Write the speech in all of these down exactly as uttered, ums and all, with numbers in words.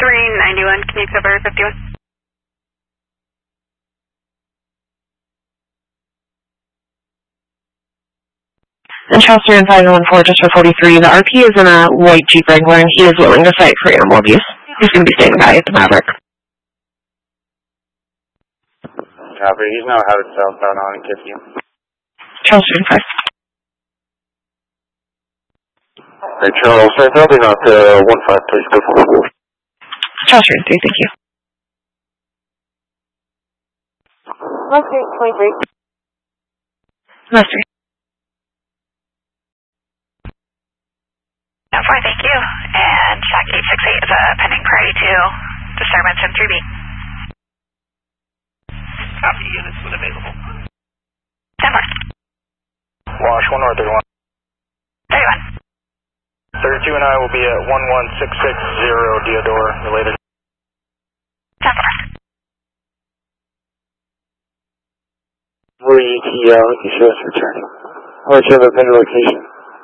three ninety-one, can you cover fifty-one? And Chester in five one four just for forty-three. The R P is in a white Jeep Wrangler and he is willing to fight for animal abuse. He's going to be staying by at the Maverick. Copy, he's now headed southbound on Kiffy. Chester in five. Hey Charles, I'm probably not uh, one five, please go for it. Chester in three, thank you. Lester, twenty-three. Lester. four, thank you. And Shack eight six eight is a pending priority to disturbance in three B. Copy, units when available. ten four. Wash, one north, thirty-one. thirty-one. thirty-two and I will be at one one six six zero, Deodore, related. ten four. Where are you, T L? You show us returning. I'll let you have a better location.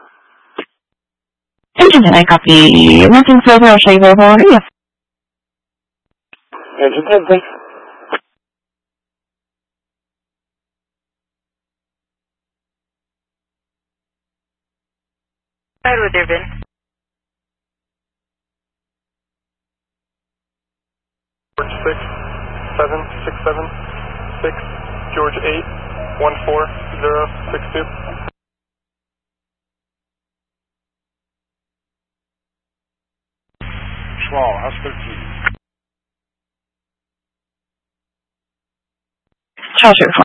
Engine ten, I copy. Nothing further, I'll show you where we're yes. Engine ten, thanks. Go ahead with your V I N. George six, seven, six, seven, six, George eight, one, four, zero, six, two. Schwal, house thirteen. Chester in four.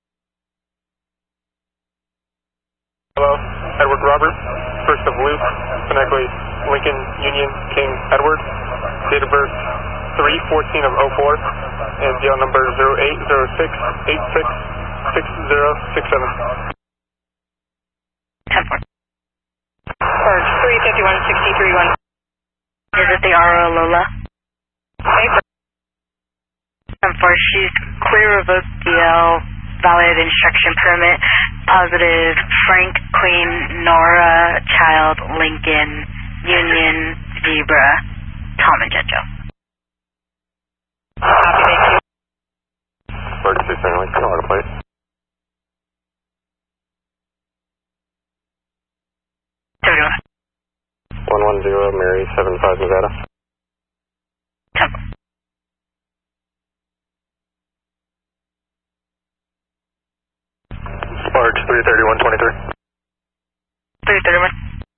Hello, Edward Robert, first of Luke, phonetically Lincoln Union King Edward, date of birth three fourteen of oh four, and D L number zero eight zero six eight six six zero six seven. ten four. Charge three fifty-one sixty-three one. Is it the R O Lola? ten four, she's clear of O D L, valid instruction permit, positive Frank, Queen, Nora, Child, Lincoln, Union, Zebra, Tom and Jet Joe. Copy, thank you. thirty-six, anyway, come on, plate. thirty-one. one one zero, Mary, seven five, Nevada. ten four. Sparks, three thirty-one twenty-three. three thirty-one.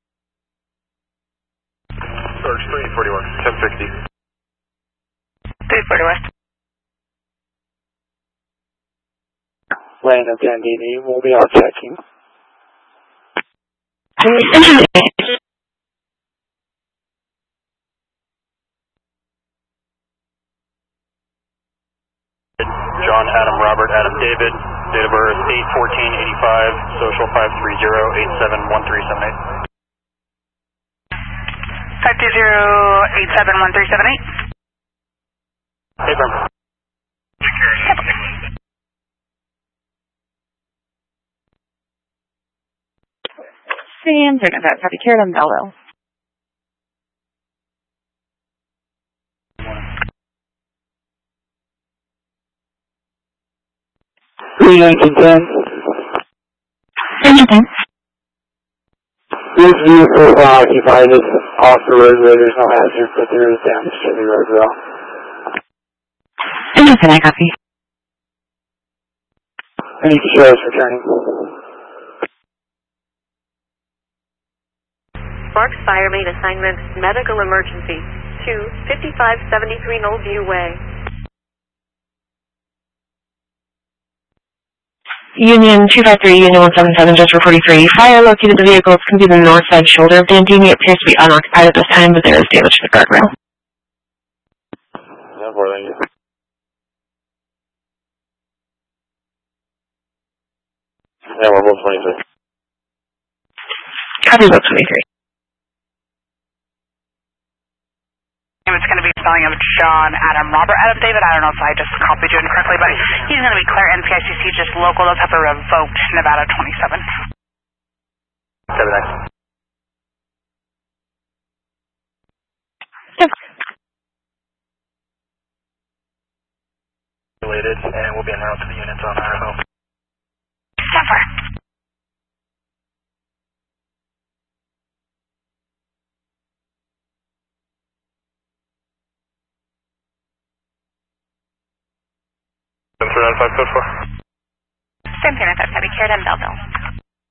Sparks, three forty-one, ten sixty. three forty-one. Lane of Dandini, we'll be out checking. John, Adam, Robert, Adam, David, date of birth eight fourteen eighty-five, social five three zero eight seven one three seven eight. five two zero eight seven one three seven eight. Hey, Brim. Sam, they're not copy. Carolyn Melville. three nineteen ten. Engine ten. This vehicle is occupied. It's off the roadway. There's no hazard, but there is damage to the road well. Engine ten, I copy. Any shows returning. Sparks Fire made assignment medical emergency to fifty-five seventy-three Knollview Way. Union two five three, Union one seven seven, just for forty-three. Fire located the vehicle. It's going to be the north side shoulder of Dandini. It appears to be unoccupied at this time, but there is damage to the guardrail. No, more than you. Yeah, we're both twenty-three. Copy about twenty-three. It's going to be spelling of John, Adam, Robert, Adam, David. I don't know if I just copied you incorrectly, but he's going to be clear N P I C C, just local. Those have a revoked Nevada twenty-seven. seven X. Yep. escalated and will be en route to the units on Idaho. Suffer. Center nine five code four. Center nine five, copy. Carried on Belleville.